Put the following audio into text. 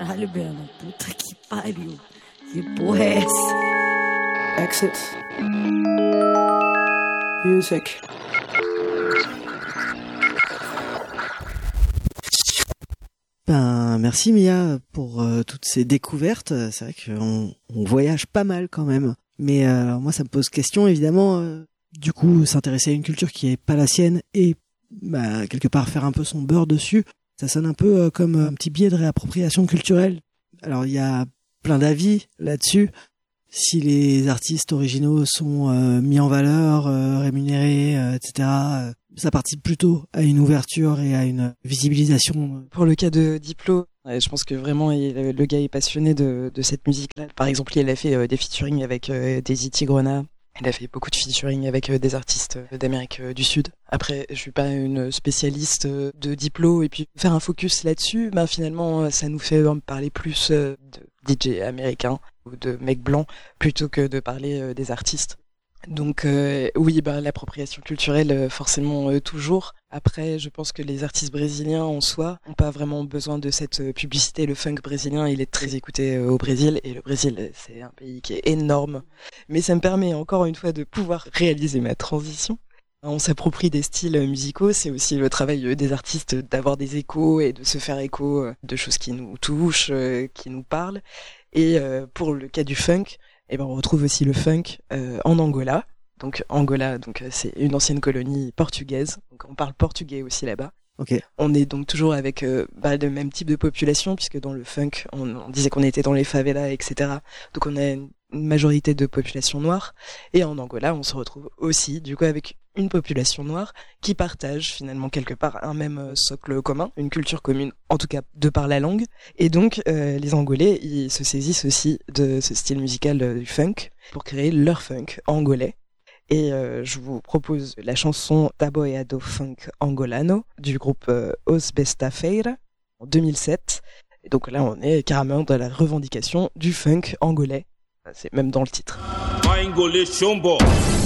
Caralho, Breno, puta que pariu. Que porra é essa? Exit. Music. Ben, merci Mia pour toutes ces découvertes. C'est vrai qu'on voyage pas mal quand même. Mais moi, ça me pose question, évidemment. Du coup, s'intéresser à une culture qui est pas la sienne et quelque part faire un peu son beurre dessus, ça sonne un peu comme un petit biais de réappropriation culturelle. Alors, il y a plein d'avis là-dessus. Si les artistes originaux sont mis en valeur, rémunérés, etc., ça participe plutôt à une ouverture et à une visibilisation. Pour le cas de Diplo, je pense que vraiment le gars est passionné de cette musique-là. Par exemple, il a fait des featuring avec Daisy Tigrona. Il a fait beaucoup de featuring avec des artistes d'Amérique du Sud. Après, je suis pas une spécialiste de Diplo, et puis faire un focus là-dessus, finalement, ça nous fait parler plus de DJ américains ou de mecs blancs plutôt que de parler des artistes. Donc oui, l'appropriation culturelle forcément toujours. Après, je pense que les artistes brésiliens en soi ont pas vraiment besoin de cette publicité. Le funk brésilien, il est très écouté au Brésil, et le Brésil, c'est un pays qui est énorme. Mais ça me permet encore une fois de pouvoir réaliser ma transition. On s'approprie des styles musicaux, c'est aussi le travail des artistes d'avoir des échos et de se faire écho de choses qui nous touchent, qui nous parlent. Et pour le cas du funk, on retrouve aussi le funk en Angola. Donc Angola, c'est une ancienne colonie portugaise. Donc on parle portugais aussi là-bas. Okay. On est donc toujours avec le même type de population, puisque dans le funk, on disait qu'on était dans les favelas, etc. Donc on a une majorité de population noire. Et en Angola, on se retrouve aussi du coup avec une population noire qui partage finalement quelque part un même socle commun, une culture commune, en tout cas de par la langue. Et donc les Angolais, ils se saisissent aussi de ce style musical du funk pour créer leur funk angolais. Et je vous propose la chanson Taboeado Funk Angolano du groupe Os Besta Feira en 2007. Et donc là, on est carrément dans la revendication du funk angolais. C'est même dans le titre. Angolais Chombo.